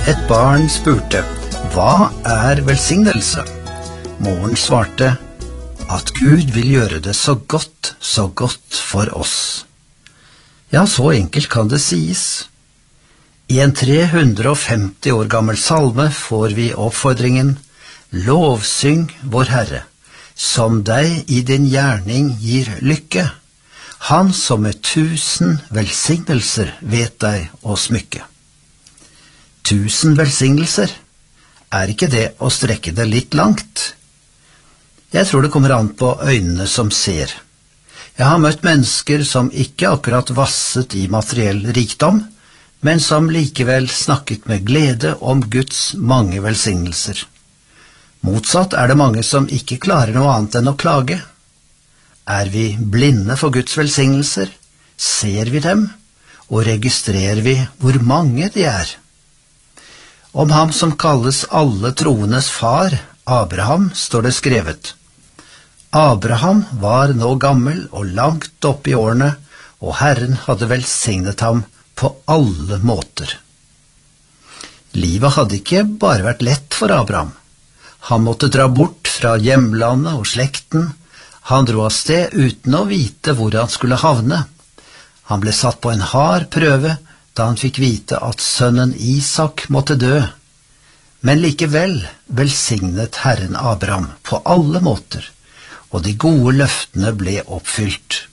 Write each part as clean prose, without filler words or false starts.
Et barn spurte, hva er velsignelse? Moren svarte, at Gud vil gjøre det så godt for oss. Ja, så enkelt kan det sies. I en 350 år gammel salme får vi oppfordringen, lovsyng vår Herre, som deg i din gjerning gir lykke, han som med 1000 velsignelser vet deg å smykke. 1000 velsignelser, er ikke det å strekke det litt langt? Jeg tror det kommer an på øynene som ser. Jeg har møtt mennesker som ikke akkurat vasset i materiell rikdom, men som likevel snakket med glede om Guds mange velsignelser. Motsatt er det mange som ikke klarer noe annet enn å klage. Er vi blinde for Guds velsignelser? Ser vi dem? Og registrerer vi hvor mange de er? Om ham som kalles alle troendes far, Abraham, står det skrevet. Abraham var nå gammel og langt opp i årene, og Herren hadde velsignet ham på alle måter. Livet hadde ikke bare vært lett for Abraham. Han måtte dra bort fra hjemlandet og slekten. Han dro av sted uten å vite hvor han skulle havne. Han ble satt på en hard prøve da han fikk vite at sønnen Isak måtte dø. Men likevel velsignet Herren Abraham på alle måter, og de gode løftene ble oppfylt.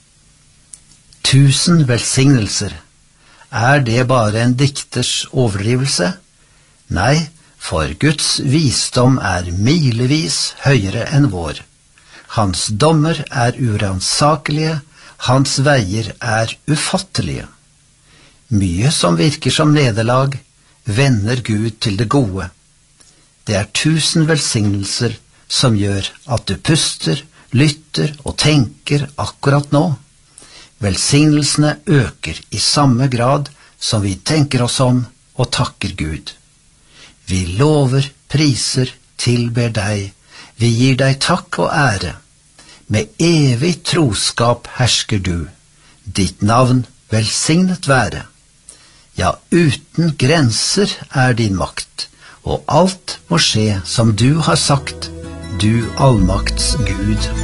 1000 velsignelser. Er det bare en dikters overdrivelse? Nei, for Guds visdom er milevis høyere enn vår. Hans dommer er uransakelige, hans veier er ufattelige. Mye som virker som nederlag, vender Gud til det gode. Det er 1000 velsignelser som gjør at du puster, lytter og tenker akkurat nå. Velsignelsene øker i samme grad som vi tenker oss om og takker Gud. Vi lover, priser, tilber deg, vi gir deg takk og ære. Med evig troskap hersker du, ditt navn velsignet være. Ja, uten grenser er din makt, og alt må skje som du har sagt, du allmakts Gud.